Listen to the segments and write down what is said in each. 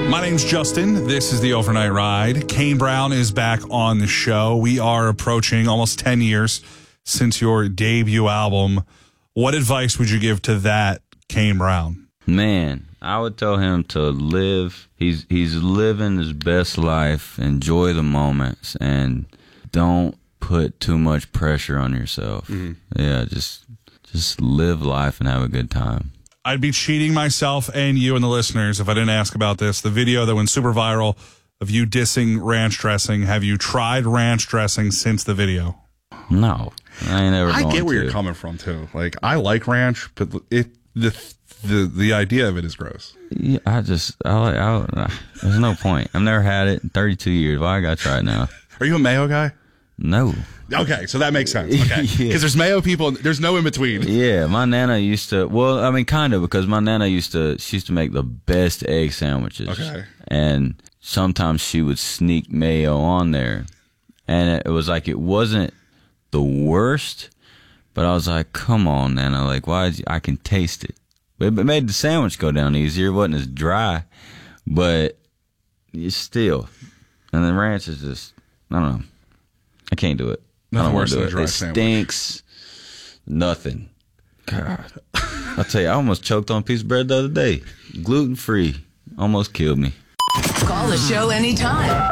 My name's Justin. This is the Overnight Ride. Kane Brown is back on the show. We are approaching almost 10 years since your debut album. What advice would you give to that Kane Brown? Man, I would tell him to live. He's living his best life. Enjoy the moments and don't put too much pressure on yourself. Mm-hmm. Yeah, just live life and have a good time. I'd be cheating myself and you and the listeners if I didn't ask about this. The video that went super viral of you dissing ranch dressing. Have you tried ranch dressing since the video? No, I ain't ever. I get where you're coming from too. Like, I like ranch, but the idea of it is gross. Yeah, there's no point. I've never had it in 32 years. Why I gotta try it now? Are you a mayo guy? No. Okay, so that makes sense. Okay, because there's mayo people. There's no in between. Yeah, my nana used to. Well, I mean, kind of, because my nana used to make the best egg sandwiches. Okay. And sometimes she would sneak mayo on there, and it was like it wasn't the worst, but I was like, come on, Nana, like, why? I can taste it. But it made the sandwich go down easier. It wasn't as dry, but it's still. And the ranch is just, I don't know. I can't do it. Nothing worse than a dry sandwich. It stinks. Nothing. God. I'll tell you, I almost choked on a piece of bread the other day. Gluten-free. Almost killed me. Call the show anytime.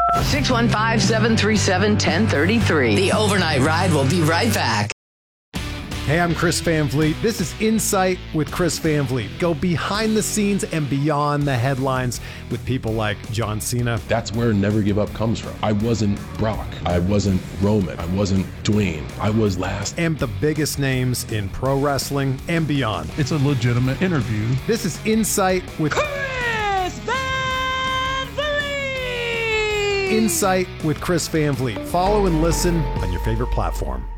615-737-1033. The Overnight Ride will be right back. Hey, I'm Chris Van Vliet. This is Insight with Chris Van Vliet. Go behind the scenes and beyond the headlines with people like John Cena. That's where Never Give Up comes from. I wasn't Brock. I wasn't Roman. I wasn't Dwayne. I was last. And the biggest names in pro wrestling and beyond. It's a legitimate interview. This is Insight with Chris Van Vliet. Insight with Chris Van Vliet. Follow and listen on your favorite platform.